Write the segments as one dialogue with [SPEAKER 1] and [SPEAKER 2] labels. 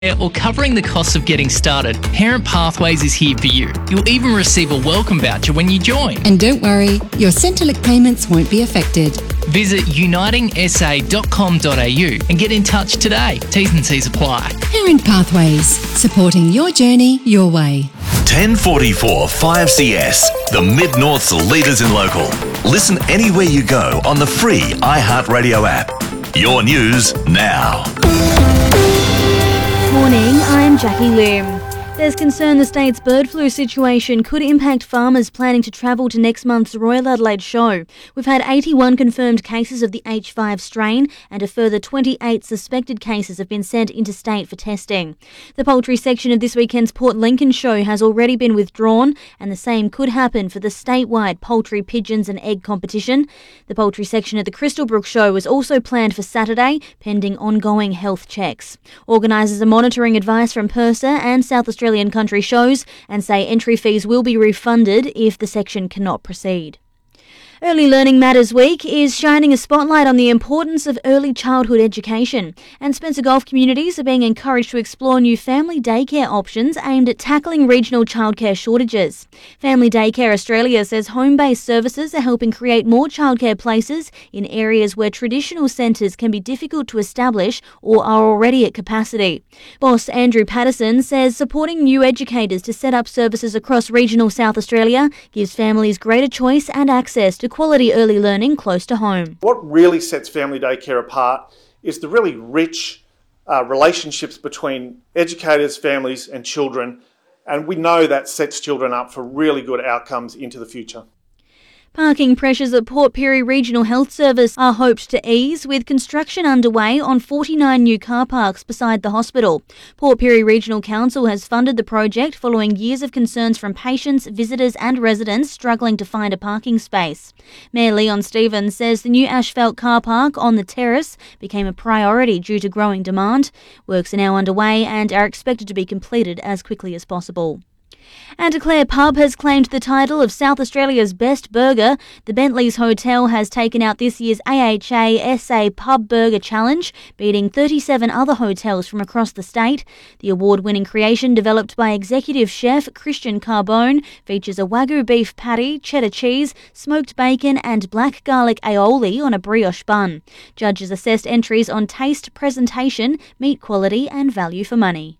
[SPEAKER 1] or covering the costs of getting started, Parent Pathways is here for you. You'll even receive a welcome voucher when you join.
[SPEAKER 2] And don't worry, your Centrelink payments won't be affected.
[SPEAKER 1] Visit unitingsa.com.au and get in touch today. T's and C's apply.
[SPEAKER 2] Parent Pathways, supporting your journey your way.
[SPEAKER 3] 1044 5CS, the Mid-North's leaders in local. Listen anywhere you go on the free iHeartRadio app. Your news now.
[SPEAKER 4] Morning, I'm Jackie Lim. There's concern the state's bird flu situation could impact farmers planning to travel to next month's Royal Adelaide Show. We've had 81 confirmed cases of the H5 strain and a further 28 suspected cases have been sent interstate for testing. The poultry section of this weekend's Port Lincoln Show has already been withdrawn, and the same could happen for the statewide poultry, pigeons and egg competition. The poultry section at the Crystalbrook Show was also planned for Saturday, pending ongoing health checks. Organisers are monitoring advice from PIRSA and South Australian country shows and say entry fees will be refunded if the section cannot proceed. Early Learning Matters Week is shining a spotlight on the importance of early childhood education, and Spencer Gulf communities are being encouraged to explore new family daycare options aimed at tackling regional childcare shortages. Family Daycare Australia says home-based services are helping create more childcare places in areas where traditional centres can be difficult to establish or are already at capacity. Boss Andrew Patterson says supporting new educators to set up services across regional South Australia gives families greater choice and access to quality early learning close to home.
[SPEAKER 5] What really sets family daycare apart is the really rich relationships between educators, families and children, and we know that sets children up for really good outcomes into the future.
[SPEAKER 4] Parking pressures at Port Pirie Regional Health Service are hoped to ease, with construction underway on 49 new car parks beside the hospital. Port Pirie Regional Council has funded the project following years of concerns from patients, visitors and residents struggling to find a parking space. Mayor Leon Stevens says the new asphalt car park on the terrace became a priority due to growing demand. Works are now underway and are expected to be completed as quickly as possible. Anticlair Pub has claimed the title of South Australia's best burger. The Bentley's Hotel has taken out this year's AHA SA Pub Burger Challenge, beating 37 other hotels from across the state. The award-winning creation, developed by executive chef Christian Carbone, features a Wagyu beef patty, cheddar cheese, smoked bacon and black garlic aioli on a brioche bun. Judges assessed entries on taste, presentation, meat quality and value for money.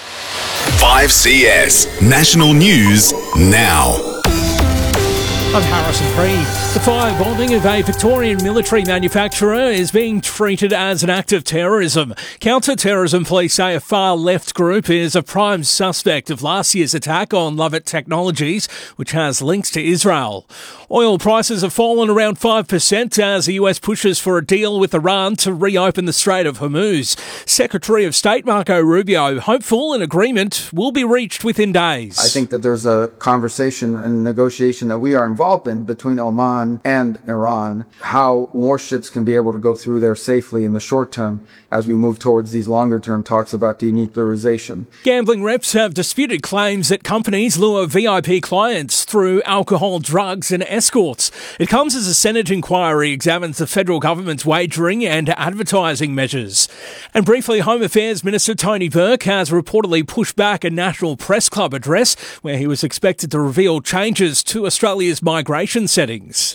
[SPEAKER 3] 5CS, National News Now.
[SPEAKER 6] I'm Harrison Freed. The firebombing of a Victorian military manufacturer is being treated as an act of terrorism. Counter-terrorism police say a far-left group is a prime suspect of last year's attack on Lovett Technologies, which has links to Israel. Oil prices have fallen around 5% as the US pushes for a deal with Iran to reopen the Strait of Hormuz. Secretary of State Marco Rubio hopeful an agreement will be reached within days.
[SPEAKER 7] I think that there's a conversation and negotiation that we are involved in between Oman and Iran, how more ships can be able to go through there safely in the short term as we move towards these longer term talks about denuclearization.
[SPEAKER 6] Gambling reps have disputed claims that companies lure VIP clients through alcohol, drugs and escorts. It comes as a Senate inquiry examines the federal government's wagering and advertising measures. And briefly, Home Affairs Minister Tony Burke has reportedly pushed back a National Press Club address where he was expected to reveal changes to Australia's migration settings.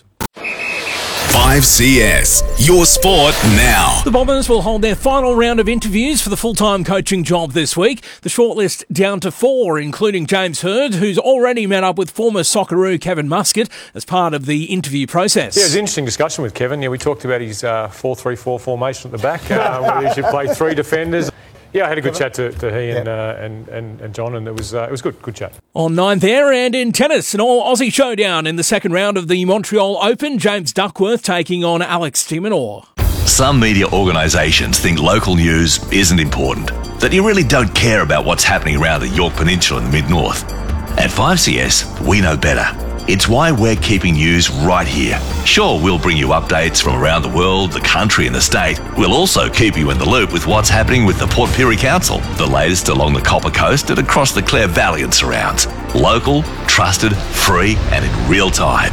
[SPEAKER 3] 5CS, your sport now.
[SPEAKER 6] The Bombers will hold their final round of interviews for the full-time coaching job this week. The shortlist down to 4, including James Hird, who's already met up with former Socceroo Kevin Muscat as part of the interview process.
[SPEAKER 8] Yeah, it was an interesting discussion with Kevin. Yeah, we talked about his 4-3-4 formation at the back, where he should play 3 defenders. Yeah, I had a good chat to he and John, and it was good chat.
[SPEAKER 6] On 9 there, and in tennis, an all-Aussie showdown in the second round of the Montreal Open. James Duckworth taking on Alex de Minaur.
[SPEAKER 3] Some media organisations think local news isn't important, that you really don't care about what's happening around the York Peninsula in the Mid-North. At 5CS, we know better. It's why we're keeping news right here. Sure, we'll bring you updates from around the world, the country and the state. We'll also keep you in the loop with what's happening with the Port Pirie Council, the latest along the Copper Coast and across the Clare Valley and surrounds. Local, trusted, free and in real time.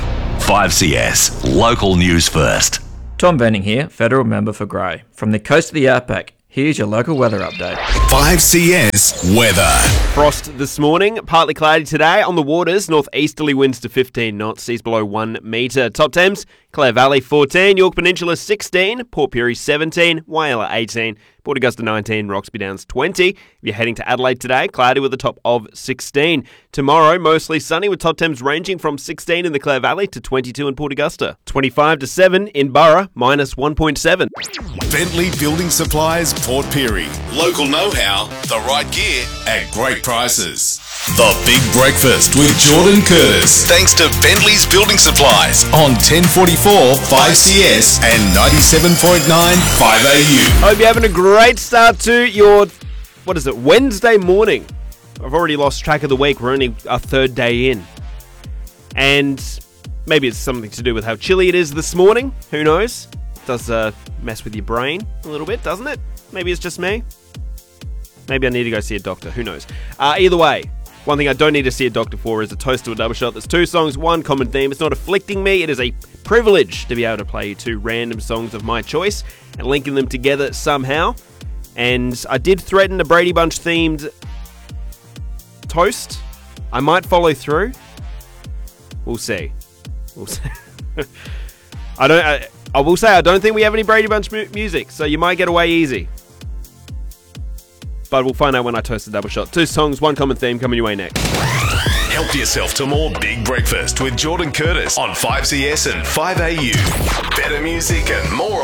[SPEAKER 3] 5CS, local news first.
[SPEAKER 9] Tom Benning here, Federal Member for Grey. From the coast of the Outback, Here's your local weather update.
[SPEAKER 10] 5CS weather.
[SPEAKER 11] Frost this morning, partly cloudy today. On the waters, northeasterly winds to 15 knots, seas below 1 metre. Top temps, Clare Valley 14, York Peninsula 16, Port Pirie 17, Whyalla 18, Port Augusta 19, Roxby Downs 20. If you're heading to Adelaide today, cloudy with a top of 16. Tomorrow, mostly sunny with top temps ranging from 16 in the Clare Valley to 22 in Port Augusta. 25 to 7 in Burra, minus 1.7.
[SPEAKER 10] Bentley Building Supplies, Port Pirie. Local know-how, the right gear at great prices. The Big Breakfast with Jordan Curtis. Thanks to Bentley's Building Supplies on 1044 5CS and 97.9 5AU.
[SPEAKER 11] Hope you're having a great start to your, Wednesday morning. I've already lost track of the week. We're only our third day in. And maybe it's something to do with how chilly it is this morning. Who knows? It does mess with your brain a little bit, doesn't it? Maybe it's just me. Maybe I need to go see a doctor. Who knows? Either way, one thing I don't need to see a doctor for is a toast to a double shot. There's 2 songs, 1 common theme. It's not afflicting me. It is a privilege to be able to play you 2 random songs of my choice and linking them together somehow. And I did threaten a Brady Bunch themed toast. I might follow through. We'll see. I will say I don't think we have any Brady Bunch music, so you might get away easy. But we'll find out when I toast the double shot. 2 songs, 1 common theme coming your way next.
[SPEAKER 10] Help yourself to more Big Breakfast with Jordan Curtis on 5CS and 5AU. Better music and more